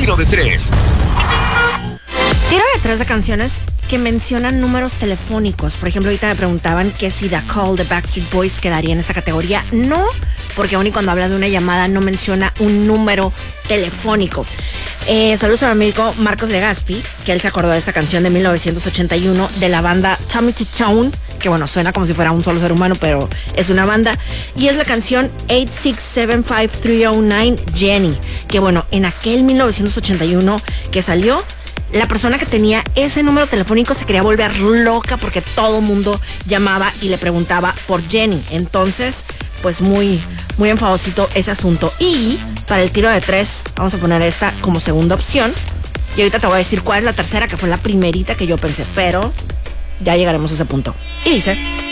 Tiro de 3. Tiro de 3 de canciones que mencionan números telefónicos. Por ejemplo, ahorita me preguntaban que si The Call de Backstreet Boys quedaría en esta categoría. No, porque aún y cuando habla de una llamada no menciona un número telefónico. Saludos a mi amigo Marcos Legaspi, que él se acordó de esta canción de 1981 de la banda Tommy Two Tone, que bueno, suena como si fuera un solo ser humano, pero es una banda, y es la canción 8675309 Jenny, que bueno, en aquel 1981 que salió, la persona que tenía ese número telefónico se quería volver loca porque todo el mundo llamaba y le preguntaba por Jenny. Entonces, pues muy enfadosito ese asunto. Y para el tiro de 3 vamos a poner esta como segunda opción. Y ahorita te voy a decir cuál es la tercera, que fue la primerita que yo pensé, pero ya llegaremos a ese punto. Y dice...